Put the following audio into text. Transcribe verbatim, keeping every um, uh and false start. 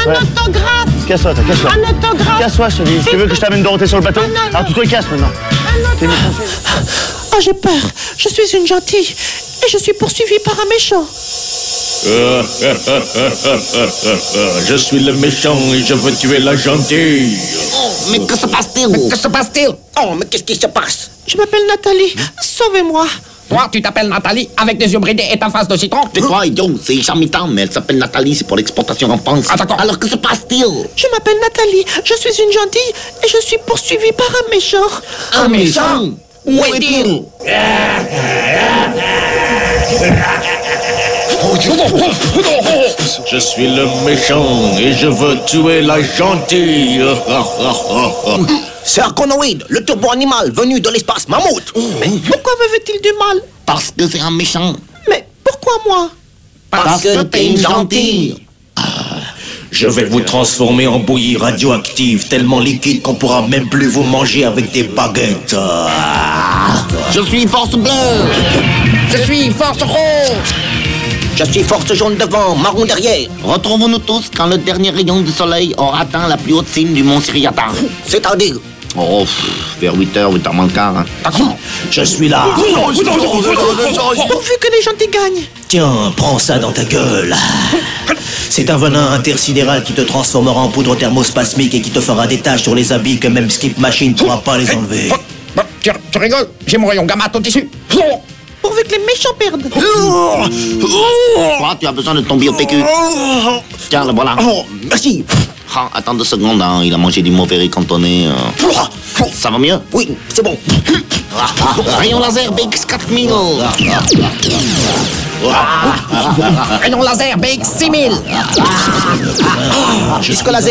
Un ouais. autographe. Casse-toi, toi, casse-toi. Un autographe. Casse-toi, je te dis. Tu veux que je t'amène Dorothée sur le bateau? Alors, tu te casses maintenant. T'es méchant. Oh, j'ai peur. Je suis une gentille. Et je suis poursuivie par un méchant. Je suis le méchant et je veux tuer la gentille. Oh, mais que se passe-t-il? Mais que se passe-t-il? Oh, mais qu'est-ce qui se passe? Je m'appelle Nathalie. Sauvez-moi. Toi, tu t'appelles Nathalie avec des yeux bridés et ta face de citron? C'est quoi, idiot? C'est charmitant, mais elle s'appelle Nathalie, c'est pour l'exportation en France. Ah, d'accord. Alors que se passe-t-il? Je m'appelle Nathalie. Je suis une gentille. Et je suis poursuivie par un méchant. Un méchant? Où est-il? Je suis le méchant et je veux tuer la gentille. C'est Arconoïde, le turbo-animal venu de l'espace mammouth. Mais pourquoi me veut-il du mal? Parce que c'est un méchant. Mais pourquoi moi? Parce que t'es une gentille. Je vais vous transformer en bouillie radioactive, tellement liquide qu'on pourra même plus vous manger avec des baguettes. Je suis force bleue. Je suis force rose. Je suis force jaune devant, marron derrière. Retrouvons-nous tous quand le dernier rayon du soleil aura atteint la plus haute cime du mont Siriata. C'est-à-dire... Oh, pff, vers huit heures, huit heures moins le quart. Hein. D'accord. Je suis là. Pourvu que les gentils gagnent. Tiens, prends ça dans ta gueule. C'est un venin intersidéral qui te transformera en poudre thermospasmique et qui te fera des taches sur les habits que même Skip Machine ne pourra pas les enlever. Bah, tu, tu rigoles? J'ai mon rayon gamma au tissu. Pourvu que les méchants perdent. Quoi, tu as besoin de ton bio-P Q? Tiens, le voilà. Oh, merci. Ah, attends deux secondes, hein, il a mangé du mauvais riz cantonné. euh. Ça va mieux? Oui, c'est bon. Rayon laser B X quatre mille. Rayon laser B X six mille. Jusque laser